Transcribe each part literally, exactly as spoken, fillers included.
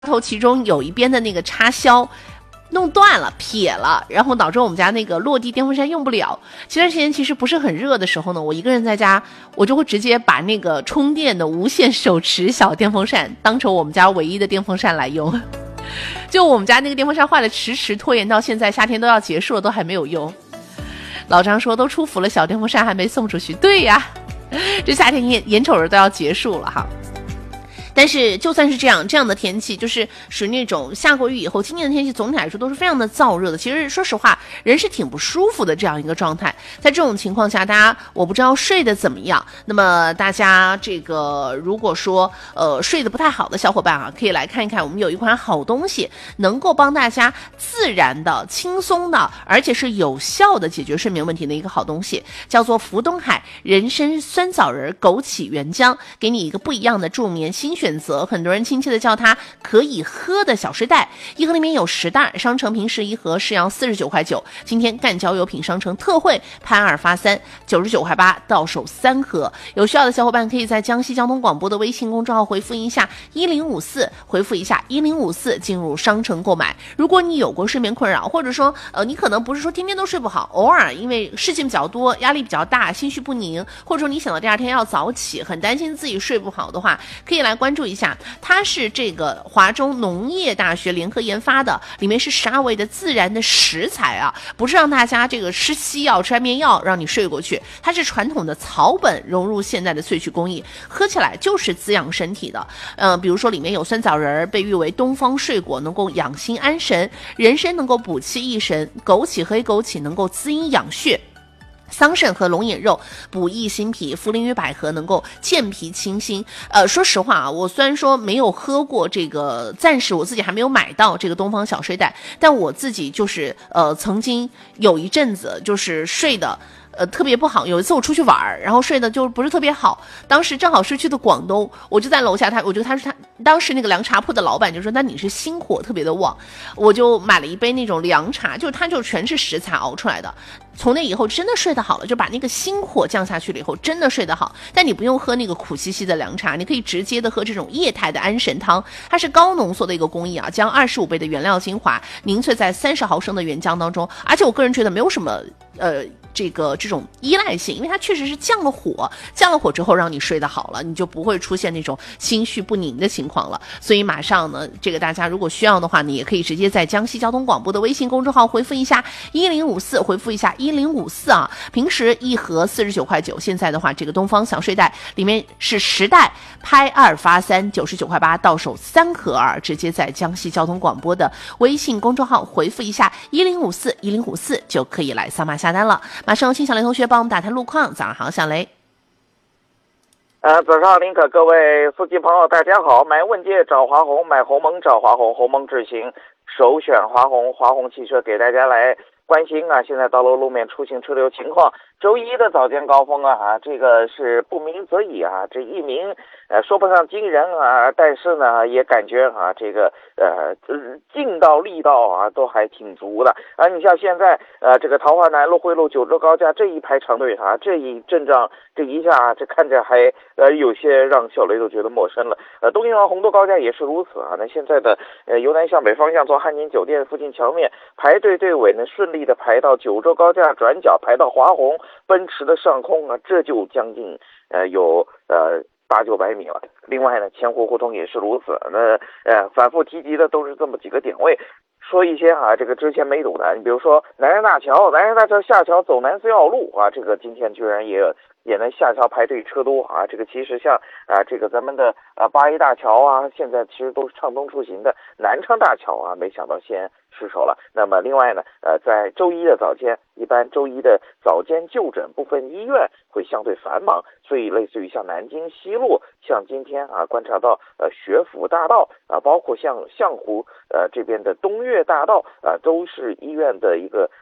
头其中有一边的那个插销弄断了撇了，然后导致我们家那个落地电风扇用不了。前段时间其实不是很热的时候呢，我一个人在家，我就会直接把那个充电的无线手持小电风扇当成我们家唯一的电风扇来用。就我们家那个电风扇坏了，迟迟拖延到现在，夏天都要结束了都还没有用。老张说都出伏了，小电风扇还没送出去。对呀，这夏天眼眼瞅着都要结束了哈。但是就算是这样这样的天气，就是属于那种下过雨以后，今年的天气总体来说都是非常的燥热的，其实说实话人是挺不舒服的这样一个状态。在这种情况下，大家我不知道睡得怎么样，那么大家这个如果说呃睡得不太好的小伙伴啊，可以来看一看我们有一款好东西，能够帮大家自然的轻松的而且是有效的解决睡眠问题的一个好东西，叫做福东海人参酸枣仁枸杞原浆，给你一个不一样的助眠新选择，很多人亲切的叫它可以喝的小睡袋，一盒里面有十袋，商城平时一盒是要四十九块九，今天赣交友品商城特惠拍二发三，九十九块八到手三盒。有需要的小伙伴可以在江西交通广播的微信公众号回复一下一零五四，回复一下一零五四进入商城购买。如果你有过睡眠困扰，或者说呃你可能不是说天天都睡不好，偶尔因为事情比较多，压力比较大，心绪不宁，或者说你想到第二天要早起，很担心自己睡不好的话，可以来关注一下，它是这个华中农业大学联合研发的，里面是十二味的自然的食材啊，不是让大家这个吃西药吃安眠药让你睡过去，它是传统的草本融入现代的萃取工艺，喝起来就是滋养身体的。呃，比如说里面有酸枣仁，被誉为东方睡果，能够养心安神；人参能够补气益神；枸杞黑枸杞能够滋阴养血。桑葚和龙眼肉补益心脾，茯苓与百合能够健脾清心。呃，说实话啊，我虽然说没有喝过这个，暂时我自己还没有买到这个东方小睡袋，但我自己就是呃，曾经有一阵子就是睡的。呃，特别不好。有一次我出去玩，然后睡得就不是特别好。当时正好是去的广东，我就在楼下，他，我觉得他是他当时那个凉茶铺的老板就说：“那你是心火特别的旺。”我就买了一杯那种凉茶，就是它就全是食材熬出来的。从那以后真的睡得好了，就把那个心火降下去了以后，真的睡得好。但你不用喝那个苦兮兮的凉茶，你可以直接的喝这种液态的安神汤，它是高浓缩的一个工艺啊，将二十五倍的原料精华凝萃在三十毫升的原浆当中，而且我个人觉得没有什么呃。这个这种依赖性，因为它确实是降了火，降了火之后让你睡得好了，你就不会出现那种心绪不宁的情况了。所以马上呢，这个大家如果需要的话，你也可以直接在江西交通广播的微信公众号回复一下一零五四，回复一下一零五四啊。平时一盒四十九块九，现在的话，这个东方小睡袋里面是十袋，拍二发三，九十九块八到手三盒啊。直接在江西交通广播的微信公众号回复一下一零五四一零五四就可以来扫码下单了。马上请小雷同学帮我们打探路况。早上好，小雷。 呃，早上林可，各位司机朋友，大家好。买问界找华虹，买鸿蒙找华虹，鸿蒙智行首选华虹。华虹汽车给大家来关心啊，现在道路路面出行车流情况。周一的早间高峰啊，啊这个是不鸣则已啊，这一鸣呃说不上惊人啊，但是呢也感觉啊这个呃劲道力道啊都还挺足的啊。你像现在呃这个桃花南路汇路九州高架这一排长队啊，这一阵仗这一下这看着还呃有些让小雷都觉得陌生了。呃东营往洪都高架也是如此啊。那现在的呃由南向北方向从汉宁酒店附近桥面排队队尾呢顺利的排到九州高架转角，排到华虹奔驰的上空啊，这就将近呃有呃八九百米了。另外呢，千湖胡同也是如此。那呃反复提及的都是这么几个点位。说一些啊，这个之前没堵的，你比如说南山大桥，南山大桥下桥走南四要路啊，这个今天居然也也能下桥排队车多啊。这个其实像啊，这个咱们的啊八一大桥啊，现在其实都是畅通出行的。南昌大桥啊，没想到先失守了。那么另外呢，呃，在周一的早间，一般周一的早间就诊部分医院会相对繁忙，所以类似于像南京西路，像今天啊观察到呃学府大道啊，包括像象湖呃这边的东岳大道啊，都是医院的一个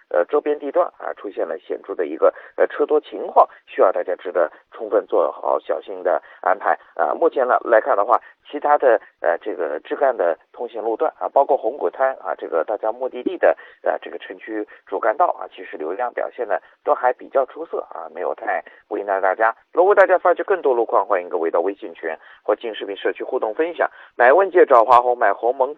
呃周边地段啊出现了显著的一个呃车多情况，需要大家值得充分做好小心的安排啊。目前呢来看的话，其他的呃这个枝干的通行路段啊，包括红谷滩啊，这个大家目的地的呃这个城区主干道啊，其实流量表现呢都还比较出色啊，没有太为难大家。如果大家发掘更多路况，欢迎各位到微信群或进视频社区互动分享。买问界找华红，买鸿蒙。